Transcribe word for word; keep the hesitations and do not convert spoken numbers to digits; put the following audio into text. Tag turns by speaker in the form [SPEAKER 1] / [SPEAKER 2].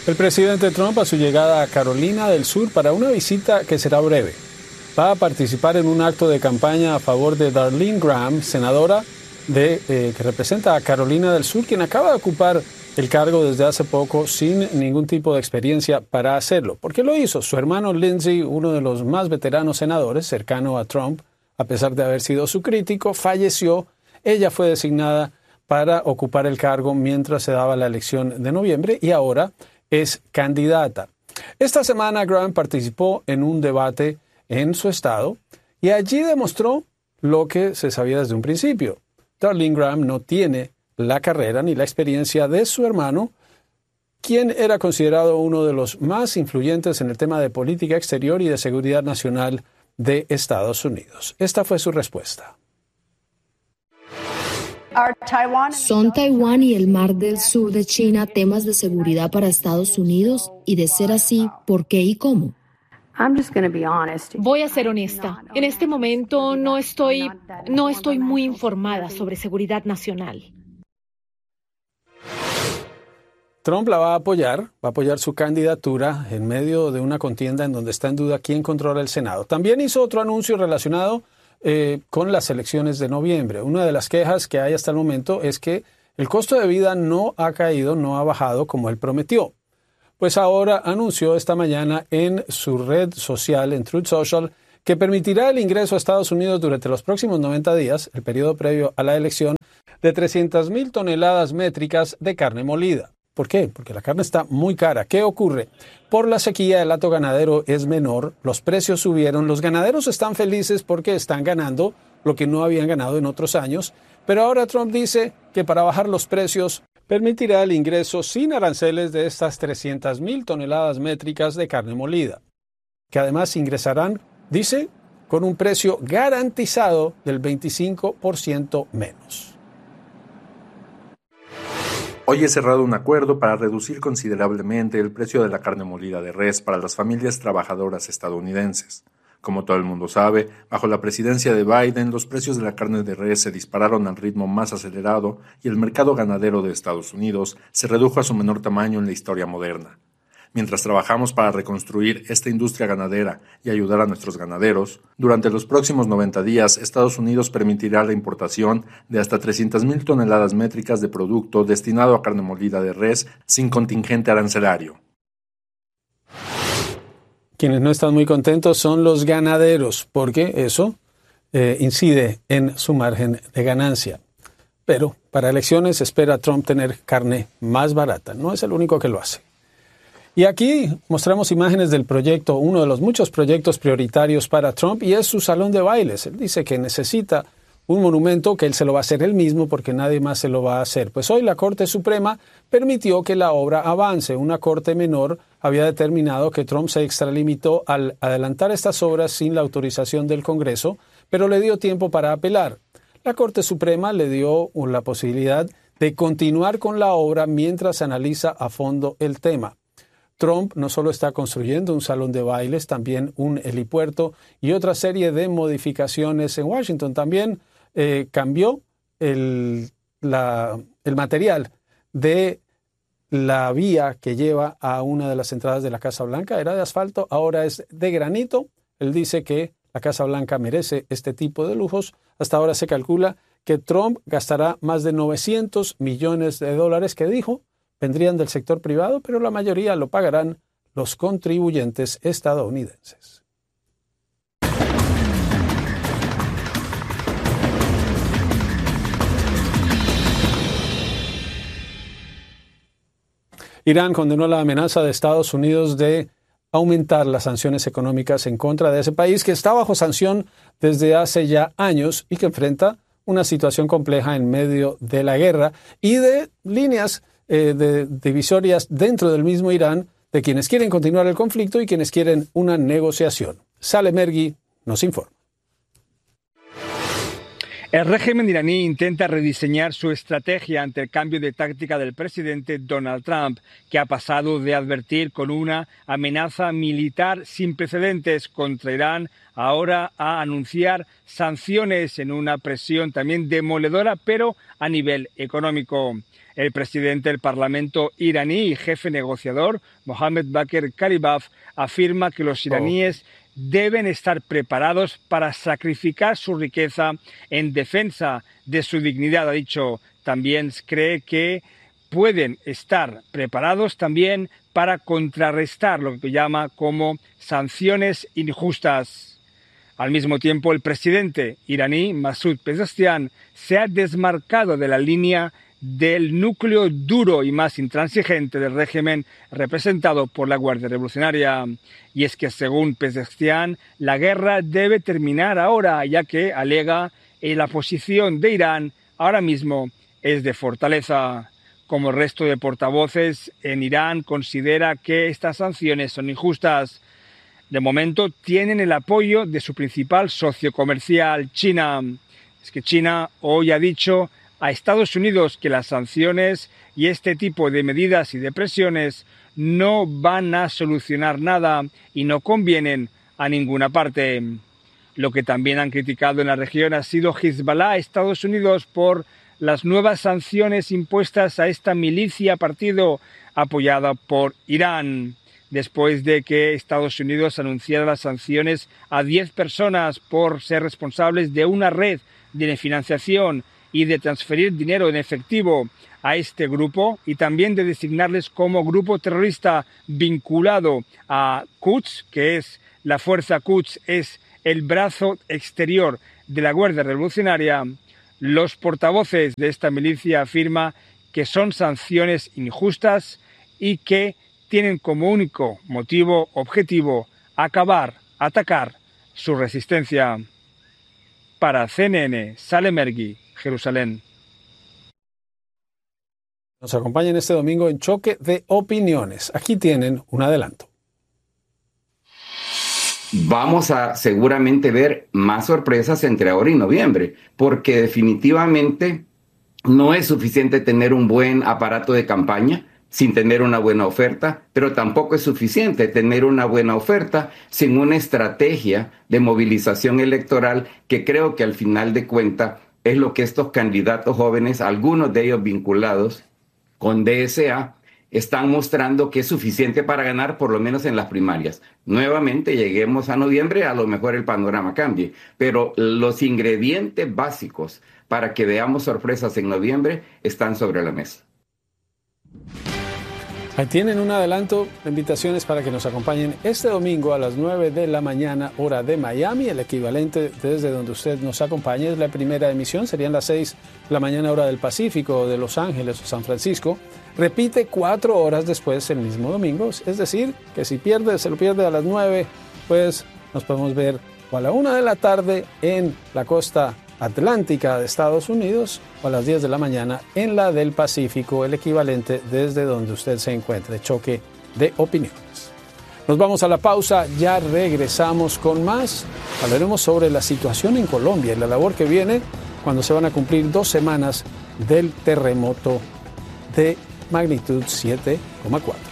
[SPEAKER 1] El presidente Trump a su llegada a Carolina del Sur para una visita que será breve. Va a participar en un acto de campaña a favor de Darlene Graham, senadora de, eh, que representa a Carolina del Sur, quien acaba de ocupar el cargo desde hace poco sin ningún tipo de experiencia para hacerlo. ¿Por qué lo hizo? Su hermano Lindsey, uno de los más veteranos senadores, cercano a Trump, a pesar de haber sido su crítico, falleció. Ella fue designada para ocupar el cargo mientras se daba la elección de noviembre y ahora es candidata. Esta semana Graham participó en un debate en su estado y allí demostró lo que se sabía desde un principio. Darlene Graham no tiene la carrera ni la experiencia de su hermano, quien era considerado uno de los más influyentes en el tema de política exterior y de seguridad nacional de Estados Unidos. Esta fue su respuesta.
[SPEAKER 2] ¿Son Taiwán y el Mar del Sur de China temas de seguridad para Estados Unidos? Y de ser así, ¿por qué y cómo?
[SPEAKER 3] Voy a ser honesta. En este momento no estoy, no estoy muy informada sobre seguridad nacional.
[SPEAKER 1] Trump la va a apoyar, va a apoyar su candidatura en medio de una contienda en donde está en duda quién controla el Senado. También hizo otro anuncio relacionado eh, con las elecciones de noviembre. Una de las quejas que hay hasta el momento es que el costo de vida no ha caído, no ha bajado como él prometió. Pues ahora anunció esta mañana en su red social, en Truth Social, que permitirá el ingreso a Estados Unidos durante los próximos noventa días, el periodo previo a la elección, de trescientas mil toneladas métricas de carne molida. ¿Por qué? Porque la carne está muy cara. ¿Qué ocurre? Por la sequía el hato ganadero es menor, los precios subieron, los ganaderos están felices porque están ganando lo que no habían ganado en otros años, pero ahora Trump dice que para bajar los precios permitirá el ingreso sin aranceles de estas trescientas mil toneladas métricas de carne molida, que además ingresarán, dice, con un precio garantizado del veinticinco por ciento menos.
[SPEAKER 4] Hoy he cerrado un acuerdo para reducir considerablemente el precio de la carne molida de res para las familias trabajadoras estadounidenses. Como todo el mundo sabe, bajo la presidencia de Biden, los precios de la carne de res se dispararon al ritmo más acelerado y el mercado ganadero de Estados Unidos se redujo a su menor tamaño en la historia moderna. Mientras trabajamos para reconstruir esta industria ganadera y ayudar a nuestros ganaderos, durante los próximos noventa días Estados Unidos permitirá la importación de hasta trescientas mil toneladas métricas de producto destinado a carne molida de res sin contingente arancelario.
[SPEAKER 1] Quienes no están muy contentos son los ganaderos, porque eso eh, incide en su margen de ganancia. Pero para elecciones espera Trump tener carne más barata. No es el único que lo hace. Y aquí mostramos imágenes del proyecto, uno de los muchos proyectos prioritarios para Trump, y es su salón de bailes. Él dice que necesita un monumento que él se lo va a hacer él mismo porque nadie más se lo va a hacer. Pues hoy la Corte Suprema permitió que la obra avance. Una corte menor había determinado que Trump se extralimitó al adelantar estas obras sin la autorización del Congreso, pero le dio tiempo para apelar. La Corte Suprema le dio la posibilidad de continuar con la obra mientras se analiza a fondo el tema. Trump no solo está construyendo un salón de bailes, también un helipuerto y otra serie de modificaciones en Washington. También eh, cambió el, la, el material de la vía que lleva a una de las entradas de la Casa Blanca. Era de asfalto, ahora es de granito. Él dice que la Casa Blanca merece este tipo de lujos. Hasta ahora se calcula que Trump gastará más de novecientos millones de dólares, que dijo vendrían del sector privado, pero la mayoría lo pagarán los contribuyentes estadounidenses. Irán condenó la amenaza de Estados Unidos de aumentar las sanciones económicas en contra de ese país que está bajo sanción desde hace ya años y que enfrenta una situación compleja en medio de la guerra y de líneas Eh, de divisorias dentro del mismo Irán de quienes quieren continuar el conflicto y quienes quieren una negociación. Saleh Mergui nos informa.
[SPEAKER 5] El régimen iraní intenta rediseñar su estrategia ante el cambio de táctica del presidente Donald Trump, que ha pasado de advertir con una amenaza militar sin precedentes contra Irán ahora a anunciar sanciones en una presión también demoledora, pero a nivel económico. El presidente del Parlamento iraní y jefe negociador, Mohammad Bakr Kalibaf, afirma que los iraníes deben estar preparados para sacrificar su riqueza en defensa de su dignidad, ha dicho. También cree que pueden estar preparados también para contrarrestar lo que llama como sanciones injustas. Al mismo tiempo, el presidente iraní, Masoud Pezeshkian, se ha desmarcado de la línea del núcleo duro y más intransigente del régimen representado por la Guardia Revolucionaria. Y es que, según Pezeshkian, la guerra debe terminar ahora, ya que, alega, eh, la posición de Irán ahora mismo es de fortaleza. Como el resto de portavoces en Irán, considera que estas sanciones son injustas. De momento tienen el apoyo de su principal socio comercial, China. Es que China hoy ha dicho a Estados Unidos que las sanciones y este tipo de medidas y de presiones no van a solucionar nada y no convienen a ninguna parte. Lo que también han criticado en la región ha sido Hezbollah a Estados Unidos por las nuevas sanciones impuestas a esta milicia partido apoyada por Irán, después de que Estados Unidos anunciara las sanciones a diez personas por ser responsables de una red de financiación y de transferir dinero en efectivo a este grupo y también de designarles como grupo terrorista vinculado a Quds, que es la fuerza Quds, es el brazo exterior de la Guardia Revolucionaria. Los portavoces de esta milicia afirman que son sanciones injustas y que tienen como único motivo objetivo acabar, atacar su resistencia. Para C N N, Salem Ergui, Jerusalén.
[SPEAKER 1] Nos acompañan este domingo en Choque de Opiniones. Aquí tienen un adelanto.
[SPEAKER 6] Vamos a seguramente ver más sorpresas entre ahora y noviembre, porque definitivamente no es suficiente tener un buen aparato de campaña sin tener una buena oferta, pero tampoco es suficiente tener una buena oferta sin una estrategia de movilización electoral que creo que al final de cuentas es lo que estos candidatos jóvenes, algunos de ellos vinculados con D S A, están mostrando que es suficiente para ganar, por lo menos en las primarias. Nuevamente lleguemos a noviembre, a lo mejor el panorama cambie, pero los ingredientes básicos para que veamos sorpresas en noviembre están sobre la mesa.
[SPEAKER 1] Ahí tienen un adelanto de invitaciones para que nos acompañen este domingo a las nueve de la mañana, hora de Miami. El equivalente desde donde usted nos acompañe es la primera emisión, serían las seis de la mañana, hora del Pacífico, de Los Ángeles o San Francisco. Repite cuatro horas después el mismo domingo, es decir, que si pierde, se lo pierde a las nueve, pues nos podemos ver o a la una de la tarde en la costa atlántica de Estados Unidos o a las diez de la mañana en la del Pacífico, el equivalente desde donde usted se encuentre. Choque de Opiniones. Nos vamos a la pausa, ya regresamos con más. Hablaremos sobre la situación en Colombia y la labor que viene cuando se van a cumplir dos semanas del terremoto de magnitud siete coma cuatro.